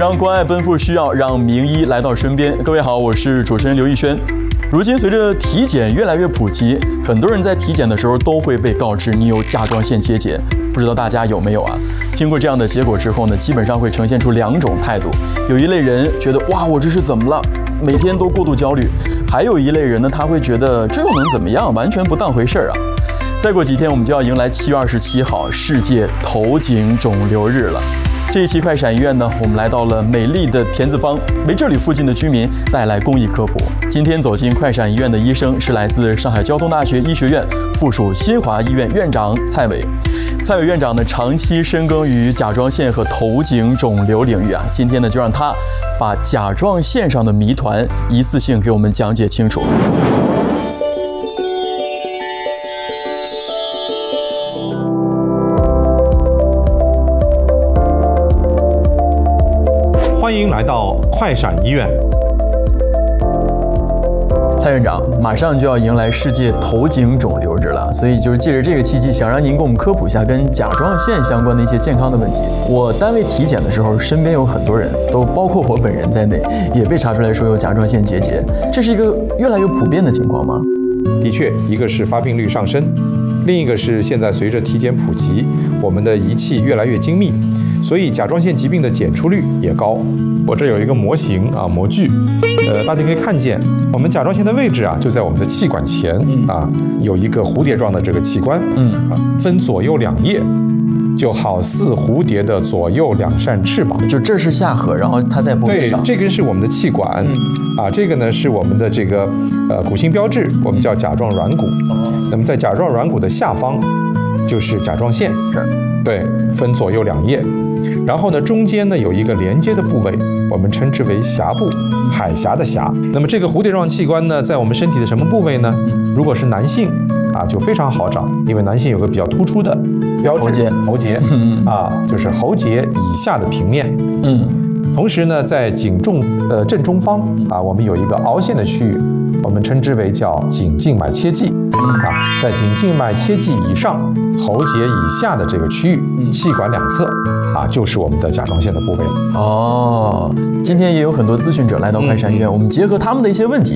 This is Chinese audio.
让关爱奔赴需要，让名医来到身边。各位好，我是主持人刘奕轩。如今随着体检越来越普及，很多人在体检的时候都会被告知你有甲状腺结节，不知道大家有没有啊？经过这样的结果之后呢，基本上会呈现出两种态度。有一类人觉得哇，我这是怎么了？每天都过度焦虑。还有一类人呢，他会觉得这又能怎么样？完全不当回事儿啊。再过几天，我们就要迎来7月27号世界头颈肿瘤日了。这一期快闪医院呢，我们来到了美丽的田子坊，为这里附近的居民带来公益科普。今天走进快闪医院的医生是来自上海交通大学医学院附属新华医院院长蔡伟。蔡伟院长呢，长期深耕于甲状腺和头颈肿瘤领域啊。今天呢，就让他把甲状腺上的谜团一次性给我们讲解清楚。 欢迎来到快闪医院。 蔡院长，马上就要迎来世界头颈肿瘤日了，所以就是借着这个契机，想让您给我们科普一下跟甲状腺相关的一些健康的问题。我单位体检的时候，身边有很多人，都包括我本人在内，也被查出来说有甲状腺结节，这是一个越来越普遍的情况吗？ 的确，一个是发病率上升，另一个是现在随着体检普及，我们的仪器越来越精密，所以甲状腺疾病的检出率也高。我这有一个模型啊，模具，大家可以看见，我们甲状腺的位置啊，就在我们的气管前啊，有一个蝴蝶状的这个器官，分左右两叶，就好似蝴蝶的左右两扇翅膀。 就这是下颌，然后它在脖子上。 对，这个是我们的气管，啊，这个呢是我们的这个骨性标志，我们叫甲状软骨。那么在甲状软骨的下方就是甲状腺，对，分左右两叶。然后呢，中间呢有一个连接的部位，我们称之为峡部，海峡的峡。那么这个蝴蝶状器官呢，在我们身体的什么部位呢？如果是男性啊，就非常好找，因为男性有个比较突出的标志，喉结啊，就是喉结以下的平面。同时呢，在颈正中方啊，我们有一个凹陷的区域，我们称之为叫颈静脉切迹啊，在颈静脉切迹以上、喉结以下的这个区域，气管两侧啊，就是我们的甲状腺的部位了。 哦，今天也有很多咨询者来到快闪医院，我们结合他们的一些问题，